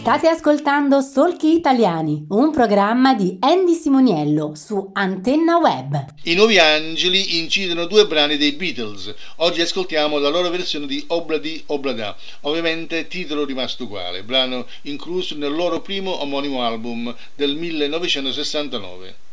State ascoltando Solchi Italiani, un programma di Andy Simoniello su Antenna Web. I Nuovi Angeli incidono 2 brani dei Beatles. Oggi ascoltiamo la loro versione di Obladi Oblada, ovviamente titolo rimasto uguale, brano incluso nel loro primo omonimo album del 1969.